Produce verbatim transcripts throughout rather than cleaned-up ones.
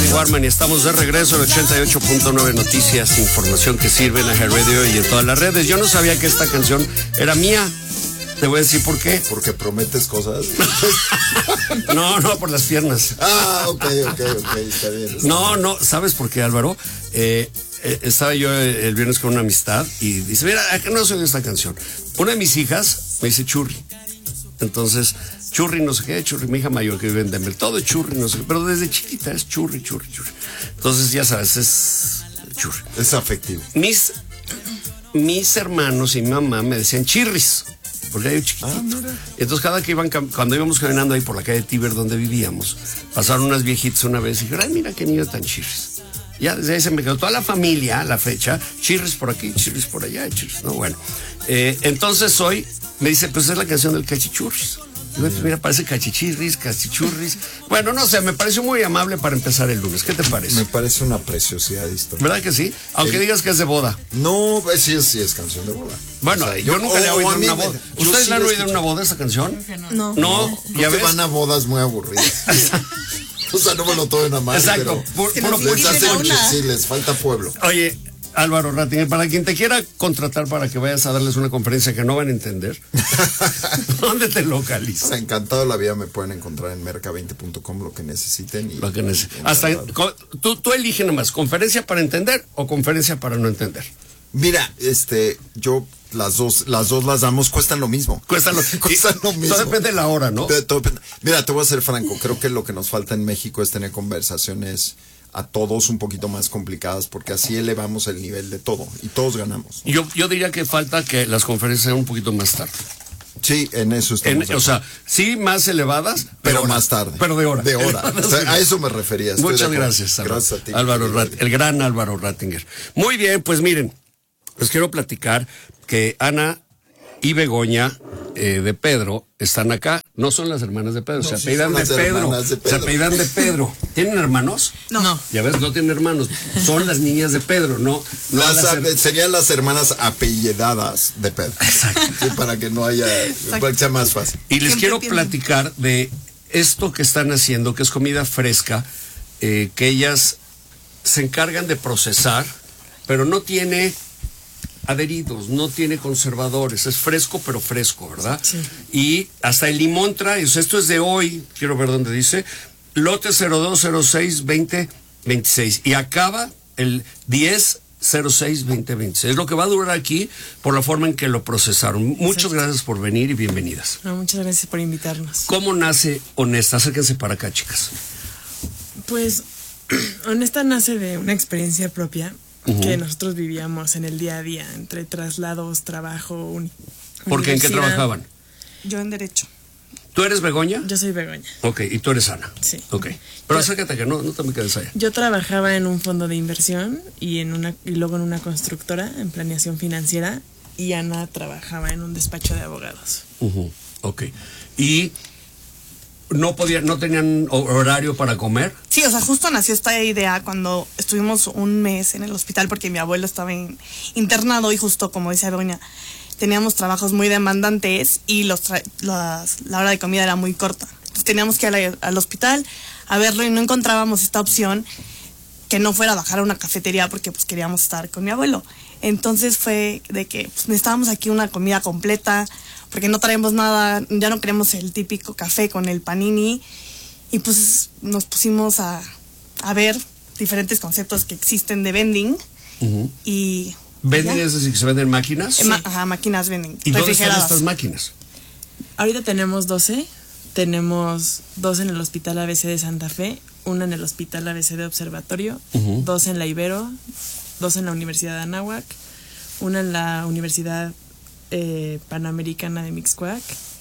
Marty Warman y estamos de regreso en ochenta y ocho punto nueve Noticias, información que sirve en la Radio y en todas las redes. Yo no sabía que esta canción era mía. Te voy a decir por qué. Porque prometes cosas. No, no, por las piernas. Ah, ok, ok, ok, está bien. Está no, bien. no, ¿sabes por qué, Álvaro? Eh, eh, estaba yo el viernes con una amistad y dice, mira, acá no soy de esta canción. Una de mis hijas me dice Churri. Entonces, Churri no sé qué, Churri, mi hija mayor que vive en Denver, todo es Churri, no sé qué, pero desde chiquita es Churri, Churri, Churri. Entonces, ya sabes, es Churri. Es afectivo. Mis, mis hermanos y mi mamá me decían Chirris. Porque hay un chiquitito. Ah, mira. Entonces cada que iban, cuando íbamos caminando ahí por la calle Tíber donde vivíamos, pasaron unas viejitas una vez y dijeron, ay, mira qué niño tan chirris. Ya desde ahí se me quedó toda la familia, la fecha, chirris por aquí, chirris por allá, chirris, no, bueno. Eh, entonces hoy me dice, pues es la canción del cachichurris. Digo, pues mira, parece cachichirris, cachichurris. Bueno, no sé, me pareció muy amable para empezar el lunes. ¿Qué te parece? Me parece una preciosidad de historia. ¿Verdad que sí? Aunque el... digas que es de boda. No, pues sí, sí es canción de boda. Bueno, o sea, yo, yo nunca le he oído en una boda. Me, ¿Ustedes sí la han oído en una boda esta canción? No. No, no ya que ves. Van a bodas muy aburridas. O sea, no me lo tomen a mal. Exacto. Pero Puro les hace mucho, sí, les falta pueblo. Oye, Álvaro Rattinger, para quien te quiera contratar para que vayas a darles una conferencia que no van a entender, ¿dónde te localizas? Encantado de la vida, me pueden encontrar en merca veinte punto com, lo que necesiten. Y, lo que necesiten. Hasta tú, tú eliges nomás, ¿conferencia para entender o conferencia para no entender? Mira, este, yo las dos, las dos las damos, cuestan lo mismo. Cuestan lo, cuestan lo mismo. Todo depende de la hora, ¿no? De, todo, mira, te voy a ser franco, creo que lo que nos falta en México es tener conversaciones a todos un poquito más complicadas, porque así elevamos el nivel de todo y todos ganamos, ¿no? Yo, yo diría que falta que las conferencias sean un poquito más tarde. Sí, en eso estamos. En, o sea, sí más elevadas, pero, pero más tarde. Pero de hora. De hora. O sea, a eso me refería. Muchas gracias, Álvaro. Gracias a ti. Álvaro Rat, el gran Álvaro Rattinger. Muy bien, pues miren, les quiero platicar que Ana y Begoña eh, de Pedro están acá. No son las hermanas de Pedro, no, se, sí apellidan de Pedro, de Pedro. Se apellidan de Pedro. ¿Tienen hermanos? No. no. Ya ves, no tienen hermanos. Son las niñas de Pedro, no. no las, las her... Serían las hermanas apellidadas de Pedro. Exacto. Sí, para que no haya, para que sea más fácil. Y les Siempre quiero tienen... platicar de esto que están haciendo, que es comida fresca, eh, que ellas se encargan de procesar, pero no tiene adheridos, no tiene conservadores, es fresco pero fresco, ¿verdad? Sí. Y hasta el limón trae, o sea, esto es de hoy, quiero ver dónde dice, lote cero dos cero seis veinte veintiséis y acaba el diez cero seis veinte veintiséis. Es lo que va a durar aquí por la forma en que lo procesaron. Muchas Exacto. gracias por venir y bienvenidas. No, muchas gracias por invitarnos. ¿Cómo nace Honesta? Acérquense para acá, chicas. Pues Honesta nace de una experiencia propia. Uh-huh. Que nosotros vivíamos en el día a día, entre traslados, trabajo, uni- ¿Por qué? ¿En qué trabajaban? Yo en Derecho. ¿Tú eres Begoña? Yo soy Begoña. Ok, y tú eres Ana. Sí. Ok, pero yo, acércate que no, no te me quedes allá. Yo trabajaba en un fondo de inversión y, en una, y luego en una constructora, en planeación financiera, y Ana trabajaba en un despacho de abogados. Uh-huh. Ok, y... ¿No podían, no tenían horario para comer? Sí, o sea, justo nació esta idea cuando estuvimos un mes en el hospital porque mi abuelo estaba in, internado y justo como dice Begoña, teníamos trabajos muy demandantes y los tra- las, la hora de comida era muy corta. Entonces teníamos que ir al, al hospital a verlo y no encontrábamos esta opción que no fuera a bajar a una cafetería porque pues queríamos estar con mi abuelo. Entonces fue de que pues, necesitábamos aquí una comida completa, porque no traemos nada, ya no queremos el típico café con el panini, y pues nos pusimos a, a ver diferentes conceptos que existen de vending. Uh-huh. Y ¿vending es decir que se venden máquinas? Eh, ma- ajá, máquinas vending. ¿Y dónde están estas máquinas? Ahorita tenemos doce, tenemos dos en el Hospital A B C de Santa Fe, una en el Hospital A B C de Observatorio, uh-huh. dos en la Ibero, dos en la Universidad de Anáhuac, una en la Universidad Eh, Panamericana de Mixcoac,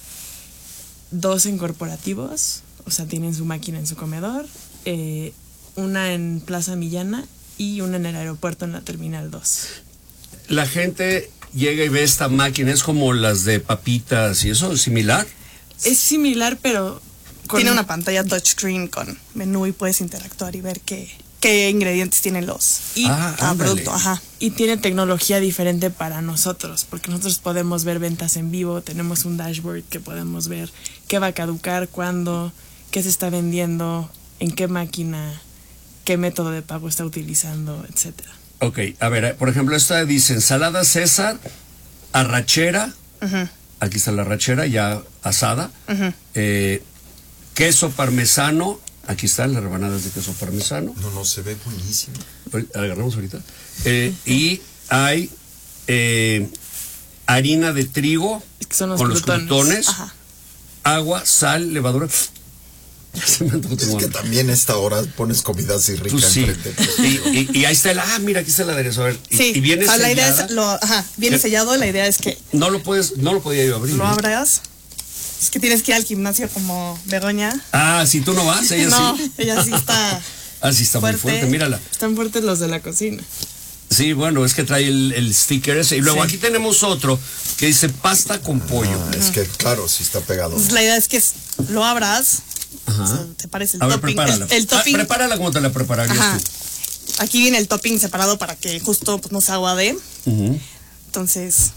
dos en corporativos, o sea, tienen su máquina en su comedor, eh, una en Plaza Millana y una en el aeropuerto en la Terminal dos. La gente llega y ve esta máquina, es como las de papitas y eso, ¿es similar? Es similar, pero... Con... Tiene una pantalla touchscreen con menú y puedes interactuar y ver qué... qué ingredientes tienen los y, ah, ah, productos, ajá. Y tiene tecnología diferente para nosotros, porque nosotros podemos ver ventas en vivo, tenemos un dashboard que podemos ver qué va a caducar, cuándo, qué se está vendiendo, en qué máquina, qué método de pago está utilizando, etcétera. Ok, a ver, por ejemplo, esta dice ensalada César, arrachera, Ujú. aquí está la arrachera ya asada, Ujú. eh, queso parmesano, aquí están las rebanadas de queso parmesano, No, no, se ve buenísimo. Ahorita- agarramos ahorita, eh, y hay eh, harina de trigo Es que son los con crutones. los crutones, Ajá. agua, sal, levadura. Ya se me antojó Es tu que hambre. también a esta hora pones comida así rica Tú sí. enfrente. pues. Y, y- y ahí está el, ah, mira, aquí está el aderezo. A ver, y, Sí, y viene o sea, la idea sellada. es, lo, ajá, viene ¿Qué? sellado, la idea es que No lo puedes, no lo podía yo abrir. lo ¿eh? abras. Es que tienes que ir al gimnasio como Begoña. Ah, si tú no vas, ella No, sí. ella sí está. Ah, sí, está muy fuerte. fuerte, mírala. Están fuertes los de la cocina. Sí, bueno, es que trae el, el sticker ese. Y luego Sí. aquí tenemos otro que dice pasta con pollo. Ah, es que, claro, sí está pegado. Entonces, la idea es que es- lo abras. Ajá. O sea, te parece el A ver, topping. prepárala. El, el Ah, topping. prepárala como te la prepararías Ajá. tú. Aquí viene el topping separado para que justo pues, no se aguade. Ujú. Entonces,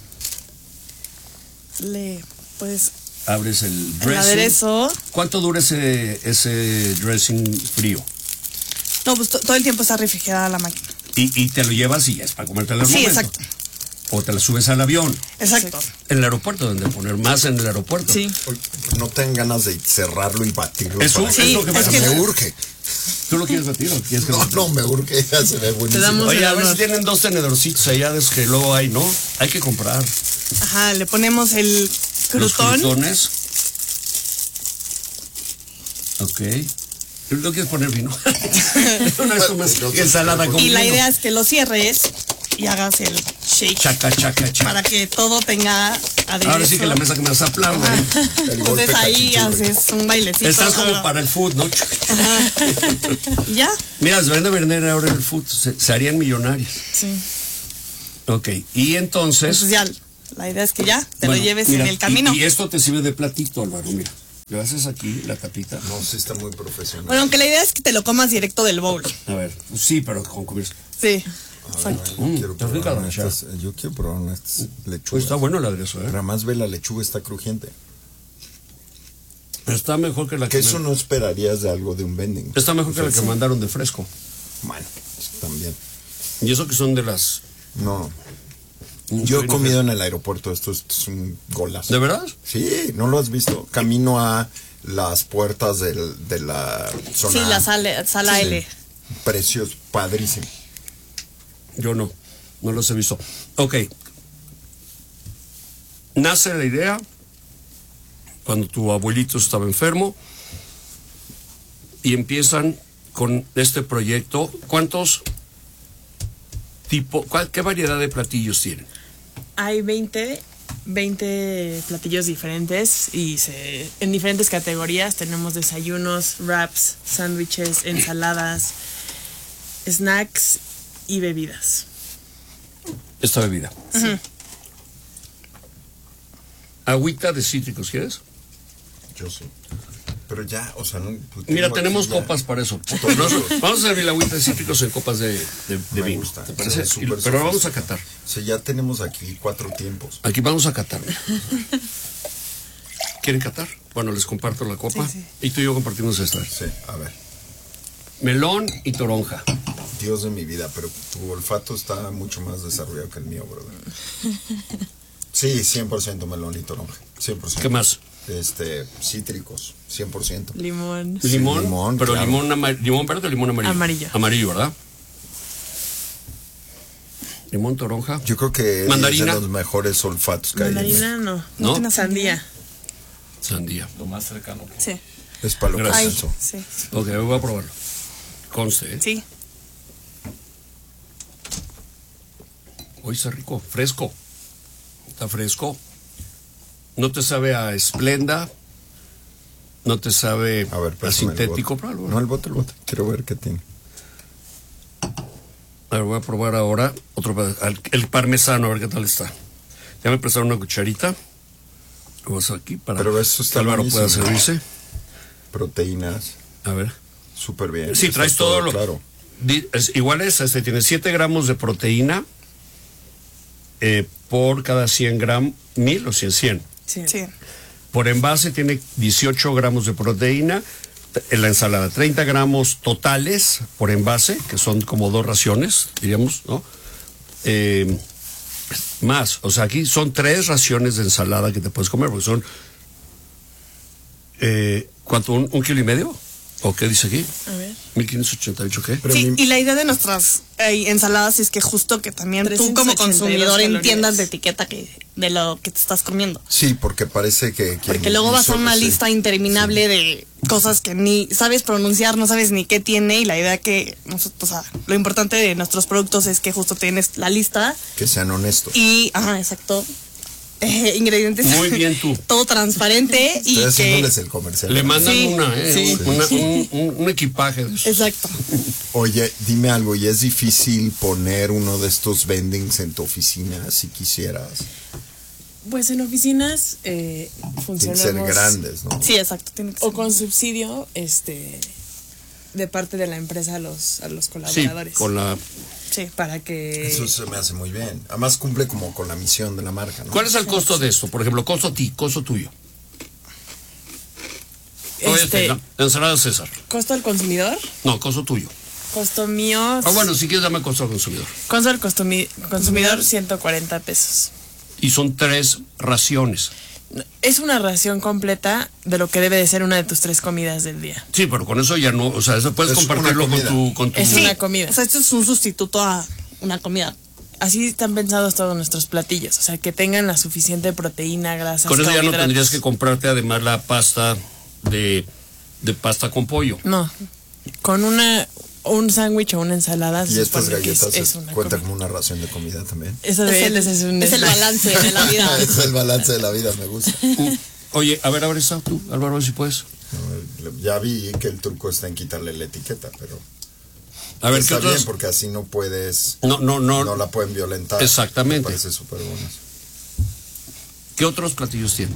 le puedes Abres el el dressing. aderezo. ¿Cuánto dura ese, ese dressing frío? No, pues to- todo el tiempo está refrigerada la máquina. Y, y te lo llevas y ya es para comértelo al Sí, momento. exacto. O te la subes al avión. Exacto. En el aeropuerto, donde poner más en el aeropuerto. Sí. Oye, no te dan ganas de cerrarlo y batirlo. Eso, para es que- lo que es pasa. que- me urge. ¿Tú lo quieres batir o quieres que No, no, me urge, ya se ve buenísimo. damos- Oye, a ver honor. si tienen dos tenedorcitos allá de esos que luego hay, ¿no? Hay que comprar. Ajá, le ponemos el Los crutón. crutones. Ok. ¿No quieres poner vino? Una vez más ensalada con Y la vino. idea es que lo cierres y hagas el shake Chaca, chaca, chaca. para que todo tenga aderezo. Ahora sí que la mesa que me vas a aplaudir. El golpe Entonces ahí cachichurri. haces un bailecito. Estás como Ajá. para el food, ¿no? Y ya. Mira, se vende vender ahora el food. Se, se harían millonarios. Sí. Ok. Y entonces. Entonces ya, la idea es que ya te bueno, lo lleves mira, en el camino. Y, y esto te sirve de platito, Álvaro. Mira. Le haces aquí la tapita. No, sí está muy profesional. Bueno, aunque la idea es que te lo comas directo del bowl. A ver. Sí, pero con cubierta. Sí. Ay, Exacto. yo Mm, quiero está rica probar la estas- yo quiero probar unas Pues lechugas. está bueno el aderezo, ¿eh? Nada más ve la lechuga, está crujiente. Pero está mejor que la Que que. eso me- no esperarías de algo de un vending. Está mejor que la que mandaron de fresco. Bueno, eso también. Y eso que son de las. No. Mm, Yo he bueno, comido en el aeropuerto, esto es, esto es un golazo. ¿De verdad? Sí, ¿no lo has visto? Camino a las puertas del, de la zona. Sí, la sala, sala Sí. L. Precios, padrísimo. Yo no. No los he visto. Ok. Nace la idea cuando tu abuelito estaba enfermo y empiezan con este proyecto. ¿Cuántos tipo, cuál, qué variedad de platillos tienen? Hay veinte, veinte platillos diferentes y se, en diferentes categorías tenemos desayunos, wraps, sándwiches, ensaladas, snacks y bebidas. Esta bebida. Agüita de cítricos, ¿quieres? Yo sí. Pero ya, o sea, no. pues Mira, tengo tenemos aquí ya- copas para eso. Nos- vamos a servir la agüita de cítricos en copas de, de, de Me vino. gusta. ¿Te parece? Se ve Y- súper pero vamos a sofisticado. catar. O sea, ya tenemos aquí cuatro tiempos. Aquí vamos a catar. ¿Quieren catar? Bueno, les comparto la copa. Sí, Y tú y yo compartimos esta. Sí, a ver. Melón y toronja. Dios de mi vida, pero tu olfato está mucho más desarrollado que el mío, brother. Sí, cien por ciento melón y toronja. cien por ciento. ¿Qué más? Este, cítricos, cien por ciento. Limón. Limón, limón, pero claro. limón, ama- limón verde o limón amarillo. Amarillo. Amarillo, ¿verdad? Limón, toronja. Yo creo que es Mandarina. de los mejores olfatos que hay. en Mandarina no. ¿No? tiene Sandía. Sandía. Lo más cercano. Sí. México. Es para lo que Gracias. Ay, pienso. sí. Ok, voy a probarlo. Conste, ¿eh? Sí. Hoy está rico, fresco. Está fresco. No te sabe a Esplenda. No te sabe A ver, a préstame el sintético. bote. Pruébalo. No, el bote, el bote. Quiero ver qué tiene. A ver, voy a probar ahora otro peda- al- el parmesano, a ver qué tal está. Ya me prestaron una cucharita. Vamos aquí para Pero eso está que Álvaro pueda buenísimo. servirse. Proteínas, A ver. súper bien. Sí, Está traes todo lo. Claro. di- es, igual es, este tiene siete gramos de proteína eh, por cada cien gramos, mil o cien, cien. Sí. Sí. Por envase tiene dieciocho gramos de proteína, en la ensalada, treinta gramos totales por envase, que son como dos raciones, diríamos, ¿no? Eh, más, o sea, aquí son tres raciones de ensalada que te puedes comer, porque son, eh, ¿cuánto? ¿Un, un kilo y medio? ¿O qué dice aquí? A ver. mil quinientos ochenta y ocho, ¿qué? Pero Sí, mi- y la idea de nuestras eh, ensaladas es que justo que también tú trescientos como ochenta y dos consumidor calorías. entiendas de etiqueta que de lo que te estás comiendo. Sí, porque parece que... quien Porque luego vas a hizo- una sí. lista interminable de cosas que ni sabes pronunciar, no sabes ni qué tiene, y la idea que nosotros, o sea, lo importante de nuestros productos es que justo tienes la lista Que sean honestos. y, ajá, exacto, eh, ingredientes. Muy bien tú. Todo transparente y Estoy que... haciéndoles el comercial. Le mandan Sí, una, ¿eh? sí. Una- un, un- un equipaje de eso. Exacto. Oye, dime algo, ¿y es difícil poner uno de estos vendings en tu oficina si quisieras? Pues en oficinas eh, Tienen que funcionamos ser grandes, ¿no? Sí, exacto. Tiene que o ser. con subsidio, este, de parte de la empresa a los a los Sí, colaboradores. con la... Sí. Para que Eso se me hace muy bien. Además cumple como con la misión de la marca, ¿no? ¿Cuál es el costo de esto? Por ejemplo, costo a ti, costo tuyo. Oye, este, la ensalada César. costo al consumidor, No, costo tuyo. costo mío, Ah, bueno, si quieres dame costo al consumidor. costo al consumi- consumidor ciento cuarenta pesos. Y son tres raciones. Es una ración completa de lo que debe de ser una de tus tres comidas del día. Sí, pero con eso ya no, o sea, eso puedes Es una compartirlo con comida. tu, con tu... Es Sí, una comida. O sea, esto es un sustituto a una comida. Así están pensados todos nuestros platillos, o sea, que tengan la suficiente proteína, grasas, Con eso ya no carbohidratos. tendrías que comprarte además la pasta de, de pasta con pollo. No, con una un sándwich o una ensalada se Y estas supone que es, galletas es se una cuentan comida. como una ración de comida también. Esas Es el, galletas es, un es el snack. balance de la vida. es el balance de la vida, me gusta. Oye, a ver, a ver, está tú, Álvaro, a ver si puedes. Ya vi que el truco está en quitarle la etiqueta, pero A ver, ¿qué está bien otros? porque así no puedes, No, no, no. no la pueden violentar. Exactamente. Me parece súper bueno. ¿Qué otros platillos tienen?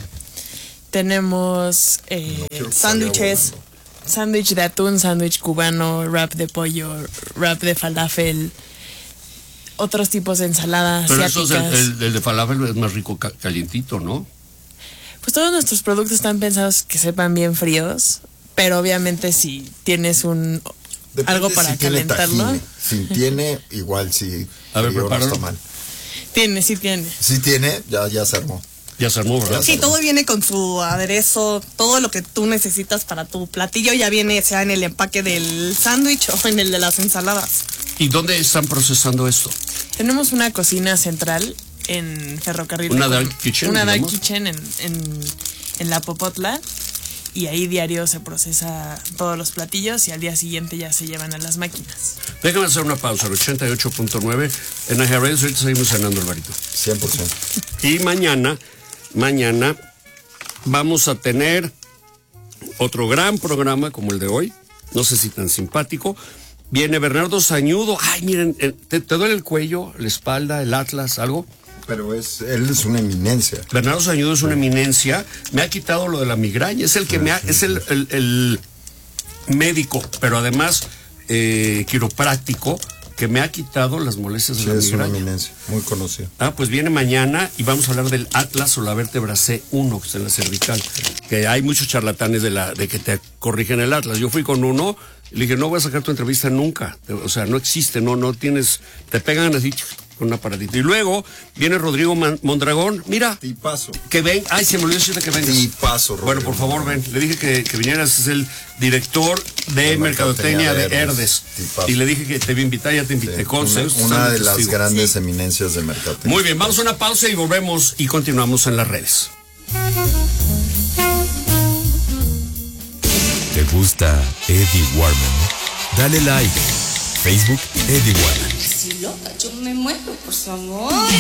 Tenemos eh, No quiero que sándwiches. salga volando. sándwich de atún, sándwich cubano, wrap de pollo, wrap de falafel, otros tipos de ensaladas Pero eso asiáticas. es el, el, el de falafel es más rico ca- calientito, ¿no? Pues todos nuestros productos están pensados que sepan bien fríos, pero obviamente si tienes un Depende algo para si tiene calentarlo, tahine. Si tiene, igual si A ver, frío no prepáralo. está mal. tiene, sí tiene. Si tiene, ya, ya se armó. Ya se armó, ¿verdad? Sí, todo viene con su aderezo, todo lo que tú necesitas para tu platillo ya viene sea en el empaque del sándwich o en el de las ensaladas. ¿Y dónde están procesando esto? Tenemos una cocina central en Ferrocarril. Una de Com- dark kitchen, Una dark digamos. kitchen en, en, en La Popotla. Y ahí diario se procesa todos los platillos y al día siguiente ya se llevan a las máquinas. Déjame hacer una pausa, el ochenta y ocho punto nueve en Ajarres, ahorita seguimos cenando, Alvarito. cien por ciento. Y mañana, mañana vamos a tener otro gran programa como el de hoy, no sé si tan simpático. Viene Bernardo Sañudo. Ay, miren, eh, ¿te, te duele el cuello, la espalda, el atlas, algo? Pero es, él es una eminencia. Bernardo Sañudo es una eminencia. Me ha quitado lo de la migraña. Es el que me ha, es el, el- el médico, pero además eh, quiropráctico, que me ha quitado las molestias de Sí, la es una migraña. eminencia, muy conocido. Ah, pues viene mañana y vamos a hablar del Atlas o la vértebra C uno, que es en la cervical. Que hay muchos charlatanes de la de que te corrigen el Atlas. Yo fui con uno y le dije, no voy a sacar tu entrevista nunca. O sea, no existe, no, no tienes, te pegan así con un aparatito. Y luego viene Rodrigo Man- Mondragón, mira, Tipazo. que ven, ay, se me olvidó decirte que vengas. Tipazo, Rodrigo. Bueno, por favor, ven. Le dije que, que vinieras, es el director de De Mercadotecnia de Mercadotecnia de Herdes. Herdes. Tipazo. Y le dije que te iba a invitar, ya te invité. Sí, Conce, una, ustedes una están de las testigos. grandes eminencias del mercado. Muy bien, vamos a una pausa y volvemos y continuamos en las redes. ¿Te gusta Eddie Warman? Dale like. Facebook Eddie Warman. Si loca, yo me muero, por favor.